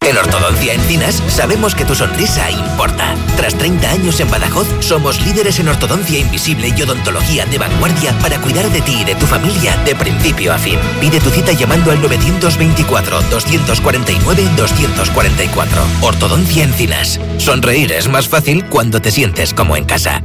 En Ortodoncia Encinas sabemos que tu sonrisa importa. Tras 30 años en Badajoz, somos líderes en ortodoncia invisible y odontología de vanguardia para cuidar de ti y de tu familia de principio a fin. Pide tu cita llamando al 924-249-244. Ortodoncia Encinas. Sonreír es más fácil cuando te sientes como en casa.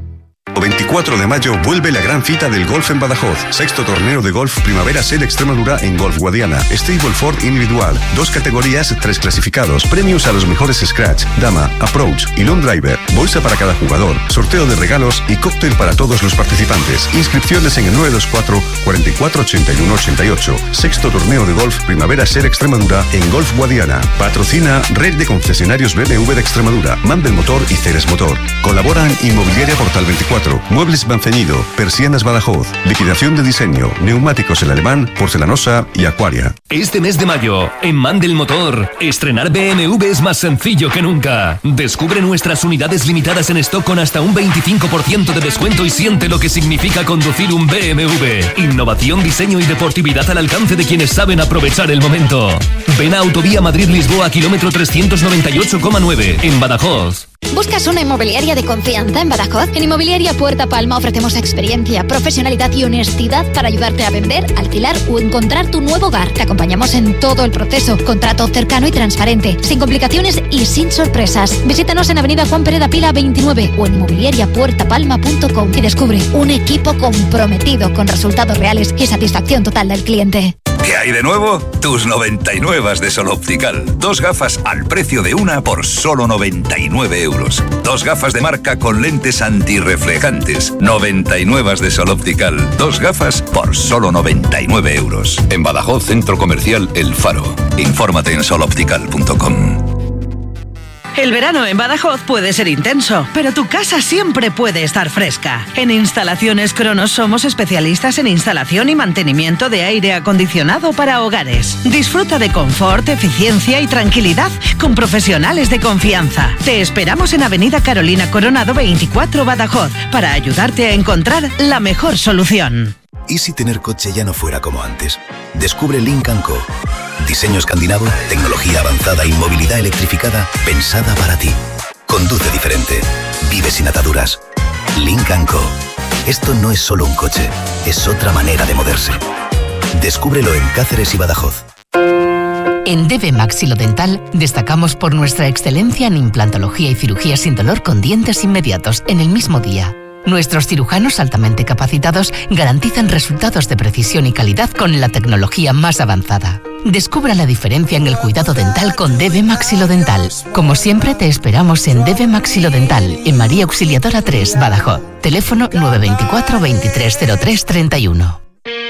24 de mayo vuelve la gran cita del golf en Badajoz. 6º torneo de golf Primavera Ser Extremadura en Golf Guadiana. Stableford individual. 2 categorías, 3 clasificados. Premios a los mejores scratch, dama, approach y long driver. Bolsa para cada jugador. Sorteo de regalos y cóctel para todos los participantes. Inscripciones en el 924 44 81 88. 6º torneo de golf Primavera Ser Extremadura en Golf Guadiana. Patrocina Red de Concesionarios BMW de Extremadura, Mandel Motor y Ceres Motor. Colaboran Inmobiliaria Portal 24. Muebles Manceñido, Persianas Badajoz, liquidación de diseño, neumáticos El Alemán, porcelanosa y Aquaria. Este mes de mayo, en Mandel Motor, estrenar BMW es más sencillo que nunca. Descubre nuestras unidades limitadas en stock con hasta un 25% de descuento y siente lo que significa conducir un BMW. Innovación, diseño y deportividad al alcance de quienes saben aprovechar el momento. Ven a Autovía Madrid-Lisboa, kilómetro 398,9, en Badajoz. ¿Buscas una inmobiliaria de confianza en Badajoz? En Inmobiliaria Puerta Palma ofrecemos experiencia, profesionalidad y honestidad para ayudarte a vender, alquilar o encontrar tu nuevo hogar. Te acompañamos en todo el proceso. Contrato cercano y transparente, sin complicaciones y sin sorpresas. Visítanos en Avenida Juan Pereda Pila 29 o en inmobiliariapuertapalma.com y descubre un equipo comprometido con resultados reales y satisfacción total del cliente. ¿Qué hay de nuevo? Tus 99 de Sol Optical. 2 gafas al precio de una por solo 99 euros. 2 gafas de marca con lentes antirreflejantes. 99 de Sol Optical. 2 gafas por solo 99 euros. En Badajoz, Centro Comercial El Faro. Infórmate en soloptical.com. El verano en Badajoz puede ser intenso, pero tu casa siempre puede estar fresca. En Instalaciones Cronos somos especialistas en instalación y mantenimiento de aire acondicionado para hogares. Disfruta de confort, eficiencia y tranquilidad con profesionales de confianza. Te esperamos en Avenida Carolina Coronado 24, Badajoz, para ayudarte a encontrar la mejor solución. ¿Y si tener coche ya no fuera como antes? Descubre Lynk & Co. Diseño escandinavo, tecnología avanzada y movilidad electrificada pensada para ti. Conduce diferente. Vive sin ataduras. Lynk & Co. Esto no es solo un coche, es otra manera de moverse. Descúbrelo en Cáceres y Badajoz. En DB Maxilodental destacamos por nuestra excelencia en implantología y cirugía sin dolor con dientes inmediatos en el mismo día. Nuestros cirujanos altamente capacitados garantizan resultados de precisión y calidad con la tecnología más avanzada. Descubra la diferencia en el cuidado dental con DB Maxilodental. Como siempre, te esperamos en DB Maxilodental, en María Auxiliadora 3, Badajoz. Teléfono 924 2303 31.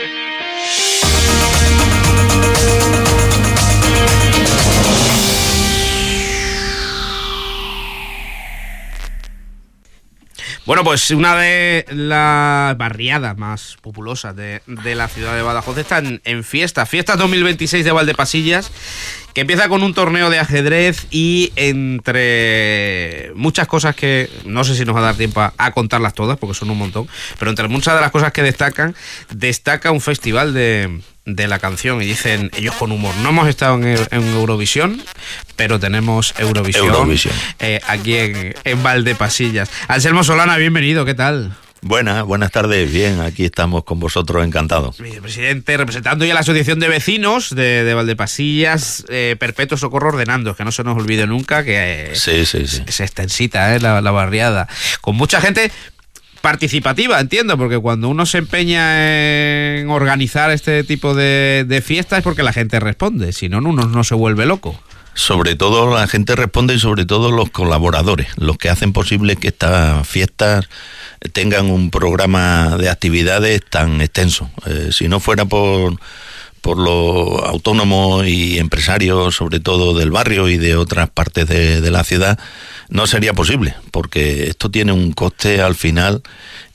Bueno, pues una de las barriadas más populosas de la ciudad de Badajoz está en Fiestas 2026 de Valdepasillas, que empieza con un torneo de ajedrez y entre muchas cosas que no sé si nos va a dar tiempo a contarlas todas porque son un montón, pero entre muchas de las cosas que destaca un festival de la canción, y dicen ellos con humor: no hemos estado en Eurovisión, pero tenemos Eurovisión. Aquí en Valdepasillas. Anselmo Solana, bienvenido, ¿qué tal? Buenas tardes, bien, aquí estamos con vosotros, encantados. Presidente, representando ya la Asociación de Vecinos de Valdepasillas, Perpetuo Socorro Ordenando, que no se nos olvide nunca que sí. Es extensita, la barriada, con mucha gente participativa, entiendo, porque cuando uno se empeña en organizar este tipo de fiestas es porque la gente responde, si no, uno no se vuelve loco. Sobre todo la gente responde y sobre todo los colaboradores, los que hacen posible que estas fiestas tengan un programa de actividades tan extenso. Si no fuera por los autónomos y empresarios, sobre todo del barrio y de otras partes de la ciudad, no sería posible, porque esto tiene un coste al final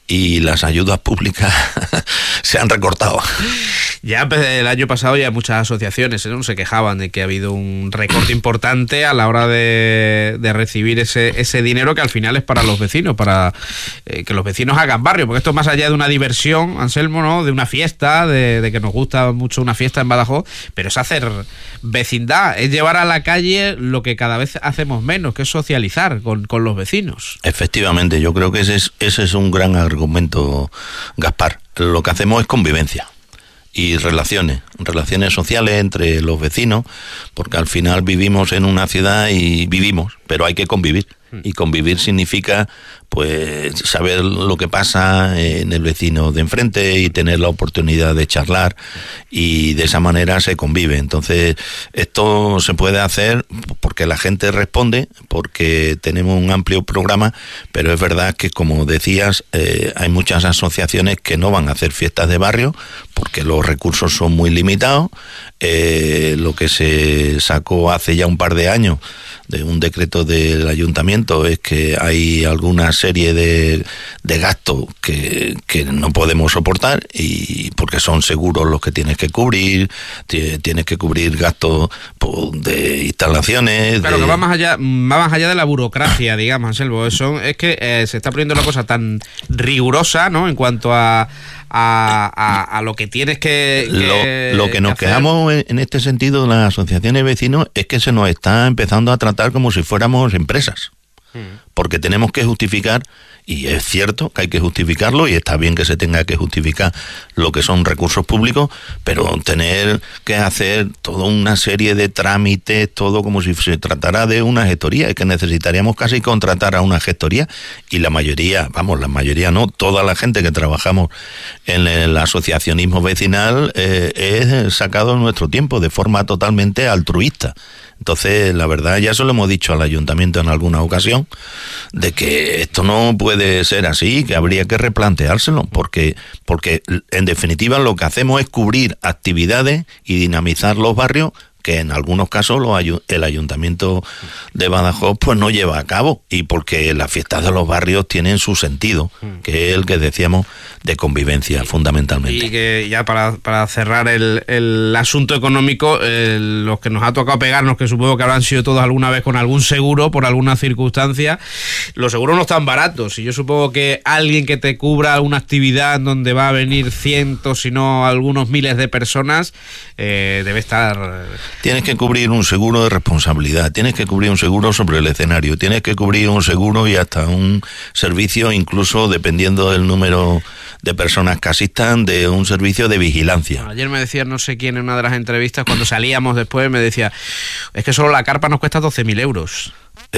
y las ayudas públicas se han recortado. Ya el año pasado ya muchas asociaciones no se quejaban de que ha habido un recorte importante a la hora de recibir ese dinero que al final es para los vecinos, para que los vecinos hagan barrio, porque esto es más allá de una diversión, Anselmo, ¿no? De una fiesta, de que nos gusta mucho una fiesta en Badajoz, pero es hacer vecindad, es llevar a la calle lo que cada vez hacemos menos, que es socializar con los vecinos. Efectivamente, yo creo que ese es un gran argumento, Gaspar. Lo que hacemos es convivencia y relaciones sociales entre los vecinos, porque al final vivimos en una ciudad y vivimos, pero hay que convivir. Y convivir significa pues saber lo que pasa en el vecino de enfrente y tener la oportunidad de charlar, y de esa manera se convive. Entonces esto se puede hacer porque la gente responde, porque tenemos un amplio programa, pero es verdad que, como decías, hay muchas asociaciones que no van a hacer fiestas de barrio porque los recursos son muy limitados. Lo que se sacó hace ya un par de años de un decreto del ayuntamiento es que hay alguna serie de gastos que no podemos soportar, y porque son seguros los que tienes que cubrir gastos de instalaciones. Claro, que va más allá de la burocracia, digamos, Anselmo. Es que se está poniendo la cosa tan rigurosa, ¿no? En cuanto a lo que tienes lo que nos quedamos en este sentido, las asociaciones de vecinos, es que se nos está empezando a tratar como si fuéramos empresas, porque tenemos que justificar, y es cierto que hay que justificarlo, y está bien que se tenga que justificar lo que son recursos públicos, pero tener que hacer toda una serie de trámites, todo como si se tratara de una gestoría, es que necesitaríamos casi contratar a una gestoría, y la mayoría no, toda la gente que trabajamos en el asociacionismo vecinal es sacado nuestro tiempo de forma totalmente altruista. Entonces, la verdad, ya se lo hemos dicho al ayuntamiento en alguna ocasión, de que esto no puede ser así, que habría que replanteárselo, porque en definitiva lo que hacemos es cubrir actividades y dinamizar los barrios que en algunos casos el ayuntamiento de Badajoz pues no lleva a cabo, y porque las fiestas de los barrios tienen su sentido, que es el que decíamos de convivencia fundamentalmente. Y que ya para cerrar el asunto económico, los que nos ha tocado pegarnos, que supongo que habrán sido todos alguna vez con algún seguro por alguna circunstancia, los seguros no están baratos, y yo supongo que alguien que te cubra una actividad donde va a venir cientos, si no algunos miles de personas, debe estar... Tienes que cubrir un seguro de responsabilidad, tienes que cubrir un seguro sobre el escenario, tienes que cubrir un seguro y hasta un servicio, incluso dependiendo del número de personas que asistan, de un servicio de vigilancia. Ayer me decía no sé quién en una de las entrevistas, cuando salíamos después, me decía, es que solo la carpa nos cuesta 12.000 euros.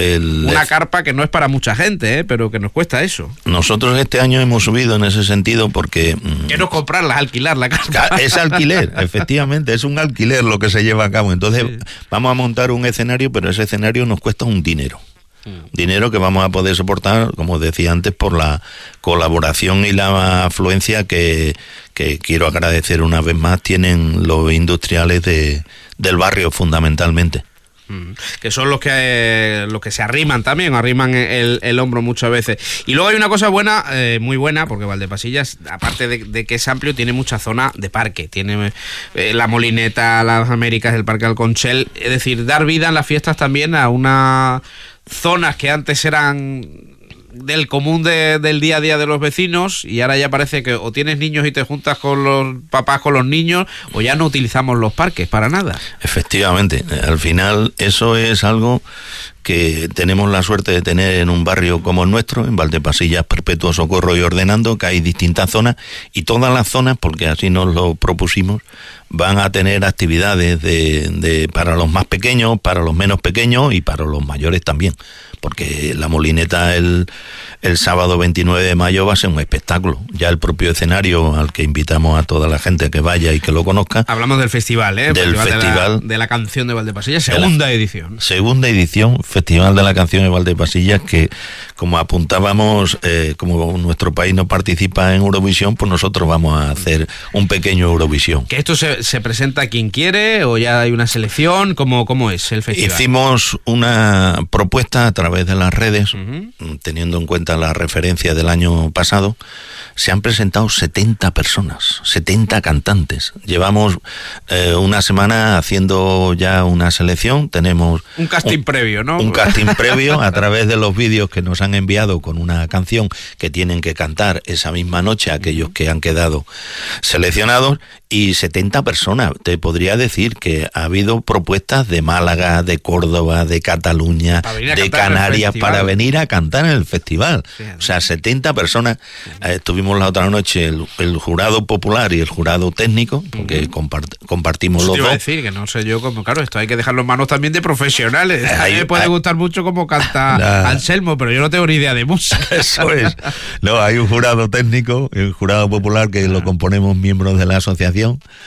Una carpa que no es para mucha gente, pero que nos cuesta eso. Nosotros este año hemos subido en ese sentido porque... Que no comprarla, alquilar la carpa. Es alquiler, efectivamente, es un alquiler lo que se lleva a cabo. Entonces vamos a montar un escenario, pero ese escenario nos cuesta un dinero. Dinero que vamos a poder soportar, como decía antes, por la colaboración y la afluencia que quiero agradecer una vez más tienen los industriales del barrio fundamentalmente. Que son los que se arriman el hombro muchas veces. Y luego hay una cosa buena, muy buena, porque Valdepasillas, aparte de que es amplio, tiene mucha zona de parque. Tiene la Molineta, las Américas, el Parque Alconchel. Es decir, dar vida en las fiestas también a unas zonas que antes eran del común del día a día de los vecinos, y ahora ya parece que o tienes niños y te juntas con los papás con los niños, o ya no utilizamos los parques para nada. Efectivamente, al final eso es algo que tenemos la suerte de tener en un barrio como el nuestro, en Valdepasillas, Perpetuo Socorro y Ordenando, que hay distintas zonas, y todas las zonas, porque así nos lo propusimos, van a tener actividades para los más pequeños, para los menos pequeños y para los mayores también, porque la Molineta el sábado 29 de mayo va a ser un espectáculo. Ya el propio escenario, al que invitamos a toda la gente que vaya y que lo conozca. Hablamos del festival, del festival de la canción de Valdepasillas, segunda edición. Segunda edición, Festival de la Canción de Valdepasillas, que como apuntábamos, como nuestro país no participa en Eurovisión, pues nosotros vamos a hacer un pequeño Eurovisión. ¿Que esto se presenta a quien quiere o ya hay una selección? ¿Cómo es el festival? Hicimos una propuesta a través de las redes, teniendo en cuenta la referencia del año pasado. Se han presentado 70 personas, 70 cantantes. Llevamos una semana haciendo ya una selección. Tenemos un casting previo, ¿no? Un casting previo a través de los vídeos que nos han enviado con una canción que tienen que cantar esa misma noche aquellos que han quedado seleccionados, y 70 personas. Te podría decir que ha habido propuestas de Málaga, de Córdoba, de Cataluña, de Canarias para venir a cantar en el festival. O sea, 70 personas. Estuvimos la otra noche el jurado popular y el jurado técnico, porque compartimos los dos. Iba a decir que no sé yo cómo, claro, esto hay que dejarlo en manos también de profesionales. A mí me puede gustar mucho cómo canta Anselmo, pero yo no tengo ni idea de música. Eso es. No, hay un jurado técnico y un jurado popular que lo componemos miembros de la asociación,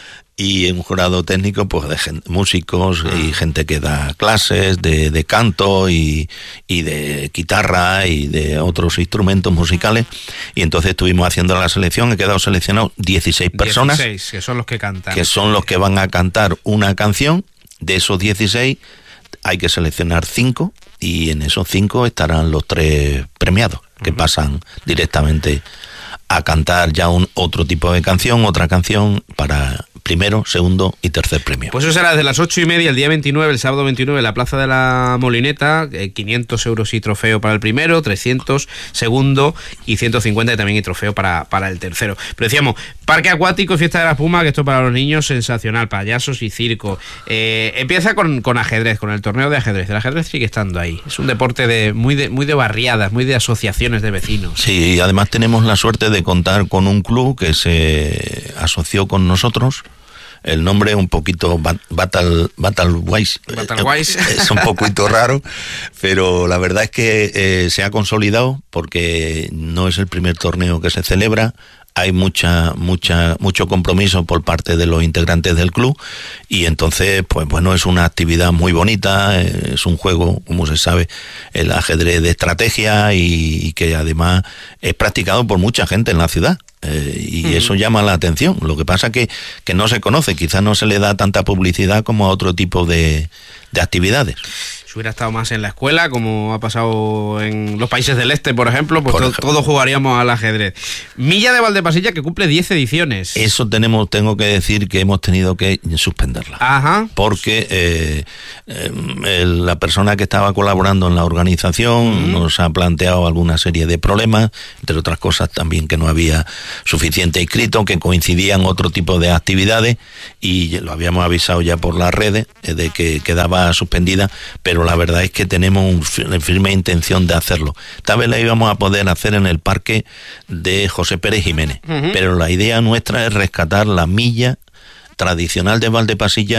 y un jurado técnico pues de músicos y gente que da clases de canto y de guitarra y de otros instrumentos musicales, y entonces estuvimos haciendo la selección. He quedado seleccionado 16 personas. 16, que son los que cantan. Que son los que van a cantar una canción. De esos 16 hay que seleccionar 5, y en esos 5 estarán los 3 premiados, que pasan directamente a cantar ya otro tipo de canción, otra canción para primero, segundo y tercer premio. Pues eso será desde las 8:30 el día 29, el sábado 29, en la Plaza de la Molineta. 500 euros y trofeo para el primero, 300 segundo y 150 también y trofeo para el tercero. Pero decíamos, parque acuático, fiesta de la espuma, que esto para los niños sensacional, payasos y circo. Empieza con ajedrez, con el torneo de ajedrez. El ajedrez sigue estando ahí. Es un deporte muy de barriadas, muy de asociaciones de vecinos. Sí, y además tenemos la suerte de contar con un club que se asoció con nosotros. El nombre es un poquito Battlewise. Es un poquito raro, pero la verdad es que se ha consolidado porque no es el primer torneo que se celebra. Hay mucho compromiso por parte de los integrantes del club, y entonces, pues bueno, es una actividad muy bonita. Es un juego, como se sabe, el ajedrez de estrategia, y que además es practicado por mucha gente en la ciudad. Y eso llama la atención. Lo que pasa que no se conoce, quizás no se le da tanta publicidad como a otro tipo de actividades. Si hubiera estado más en la escuela, como ha pasado en los países del este, por ejemplo, pues todos jugaríamos al ajedrez. Milla de Valdepasilla, que cumple 10 ediciones. Eso tengo que decir que hemos tenido que suspenderla. Ajá. Porque la persona que estaba colaborando en la organización nos ha planteado alguna serie de problemas, entre otras cosas también que no había suficiente inscrito, que coincidían otro tipo de actividades, y lo habíamos avisado ya por las redes de que quedaba suspendida, pero la verdad es que tenemos una firme intención de hacerlo. Tal vez la íbamos a poder hacer en el parque de José Pérez Jiménez, pero la idea nuestra es rescatar la milla tradicional de Valdepasilla